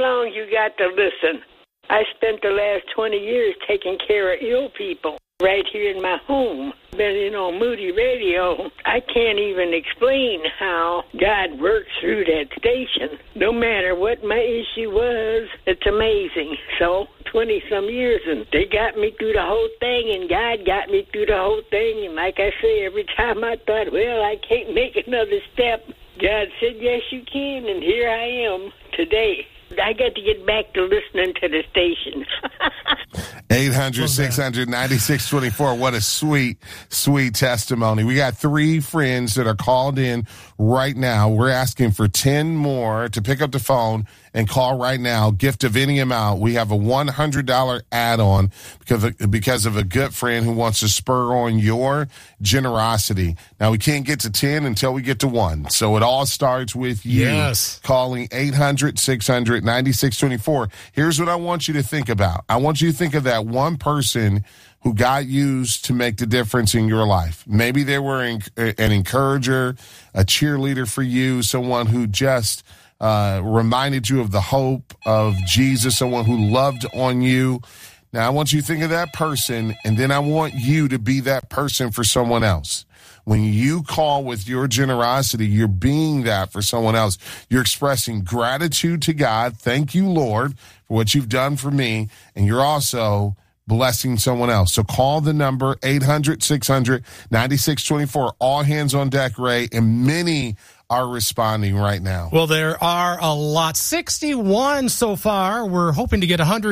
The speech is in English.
long you got to listen. I spent the last 20 years taking care of ill people right here in my home. Been on Moody Radio. I can't even explain how God works through that station. No matter what my issue was, it's amazing. So, 20-some years, and they got me through the whole thing, and God got me through the whole thing. And like I say, every time I thought, well, I can't make another step, God said, yes, you can, and here I am today. I got to get back to listening to the station. 800-600-9624. What a sweet, sweet testimony. We got 3 friends that are called in right now. We're asking for 10 more to pick up the phone and call right now. Gift of any amount. We have a $100 add-on because of a good friend who wants to spur on your generosity. Now, we can't get to 10 until we get to 1. So it all starts with you calling 800-600-9624. Here's what I want you to think about. I want you to think of that one person who God used to make the difference in your life. Maybe they were an encourager, a cheerleader for you, someone who just reminded you of the hope of Jesus, someone who loved on you. Now, I want you to think of that person, and then I want you to be that person for someone else. When you call with your generosity, you're being that for someone else. You're expressing gratitude to God. Thank you, Lord, for what you've done for me. And you're also blessing someone else. So call the number 800-600-9624. All hands on deck, Ray, and many are responding right now. Well, there are a lot. 61 so far. We're hoping to get 100.